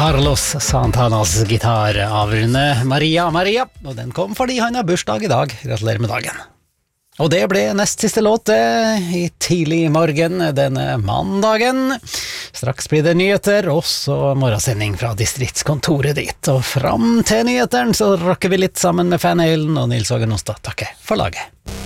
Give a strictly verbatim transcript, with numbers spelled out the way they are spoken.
Carlos Santanas gitar av Rune Maria Maria, og den kom fordi han har bursdag i dag. Gratulerer med dagen. Og det ble nest siste låt i tidlig morgen denne mandagen. Straks blir det nyheter, også morgensending fra distriktskontoret ditt. Og fram til nyheteren så rocker vi litt sammen med Van Halen og Nils Åge Nostad. Takker for laget.